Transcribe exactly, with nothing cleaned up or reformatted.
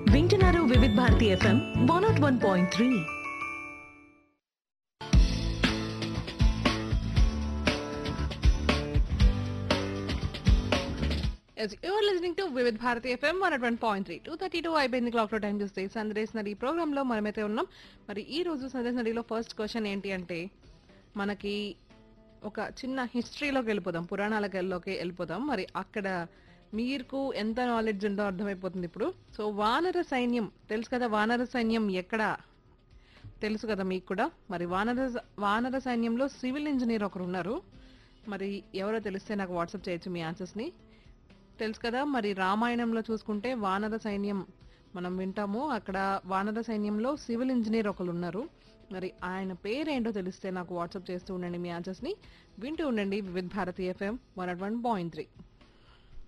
వింటున్నారు వివిధ Bharati FM one not one point three. Yes, you are listening to Vivid Bharati F M one oh one point three. two thirty-two అయిపోయింది clock లో time చూస్తే సందేశ్ నడి programme లో మనమైతే ఉన్నాం. మరి ఈ రోజు సందేశ్ నడిలో ఫస్ట్ క్వశ్చన్ ఏంటి అంటే మనకి ఒక చిన్న హిస్టరీలోకి వెళ్ళిపోదాం, పురాణాలలోకి వెళ్ళిపోదాం. మరి అక్కడ మీకు ఎంత నాలెడ్జ్ ఉందో అర్థమైపోతుంది ఇప్పుడు. సో వానర సైన్యం తెలుసు కదా, వానర సైన్యం ఎక్కడ తెలుసు కదా మీకు కూడా. మరి వానర వానర సైన్యంలో సివిల్ ఇంజనీర్ ఒకరు ఉన్నారు. మరి ఎవరో తెలిస్తే నాకు వాట్సాప్ చేయొచ్చు మీ ఆన్సర్స్ ని. తెలుసు కదా, మరి రామాయణంలో చూసుకుంటే వానర సైన్యం మనం వింటాము. అక్కడ వానర సైన్యంలో సివిల్ ఇంజనీర్ ఒకరు ఉన్నారు. మరి ఆయన పేరేంటో తెలిస్తే నాకు వాట్సాప్ చేస్తూ ఉండండి మీ ఆన్సర్స్ ని. వింటూ ఉండండి వివిధ Bharati FM one not one point three.